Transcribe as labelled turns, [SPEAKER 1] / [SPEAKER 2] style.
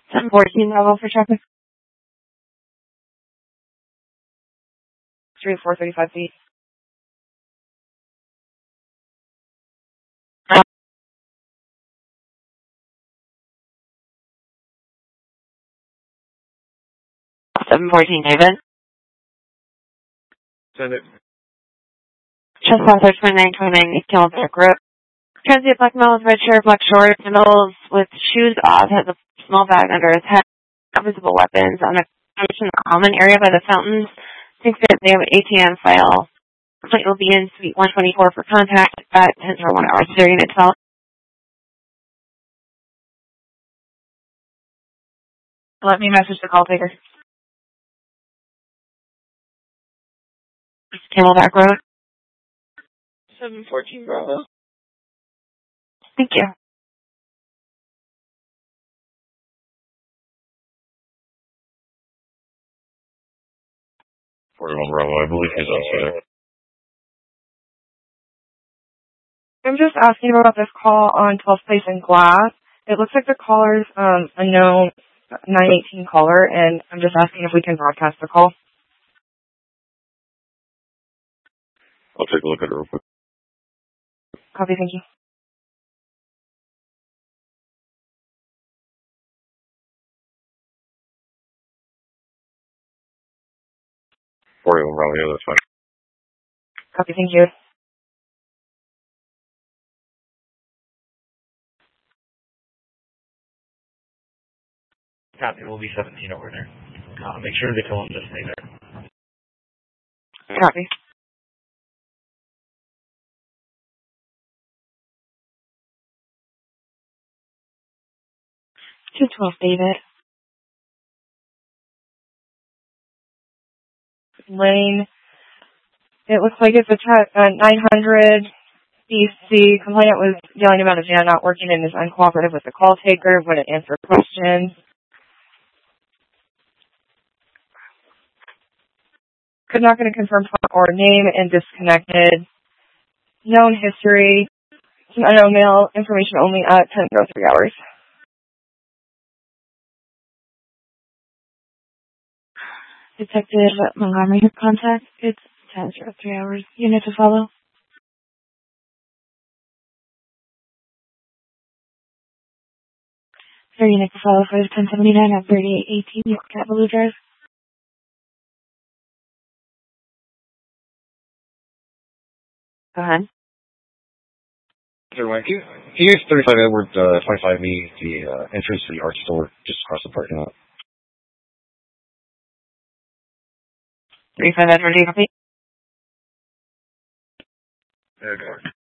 [SPEAKER 1] 714 level for traffic.
[SPEAKER 2] 435 feet.
[SPEAKER 1] Seven 14, David.
[SPEAKER 3] Send it.
[SPEAKER 1] Just Southward 2929 East Kilometer Group. Transient black male with red shirt, black shorts, sandals with shoes off, has a small bag under his head, not visible weapons on a couch in the common area by the fountains. Thinks that they have an ATM file. Complaint will be in suite 124 for contact at 10 for 1 hour. Is unit 12?
[SPEAKER 2] Let me message the call taker.
[SPEAKER 1] Camelback Road.
[SPEAKER 2] 714 Bravo.
[SPEAKER 1] Thank you.
[SPEAKER 3] 41 Bravo, I believe he's outside.
[SPEAKER 2] I'm just asking about this call on 12th Place in Glass. It looks like the caller's a known 918 caller, and I'm just asking if we can broadcast the call.
[SPEAKER 3] I'll take a look at it real quick.
[SPEAKER 2] Copy, thank you.
[SPEAKER 3] Bravo, yeah, that's fine.
[SPEAKER 2] Copy, thank you.
[SPEAKER 4] Copy, will be 17 over there. Make sure they tell them to stay there.
[SPEAKER 2] Copy.
[SPEAKER 1] Two 12, David.
[SPEAKER 2] Lane. It looks like it's a 900 BC. Complainant was yelling about his van not working and is uncooperative with the call taker, wouldn't answer questions. Could not going to confirm phone or name and disconnected. Known history. Unknown male. Information only at 10:03 hours.
[SPEAKER 1] Detective Montgomery, his contact. It's 10:03 hours. Unit to follow. Sir, unit to follow for 1079 at 3818 York Cat Blue Drive. Go ahead.
[SPEAKER 3] Sir, Mike, can you use 35 Edward 25E, the entrance to the art store just across the parking lot?
[SPEAKER 1] 35 Edward, do you copy?
[SPEAKER 3] Okay.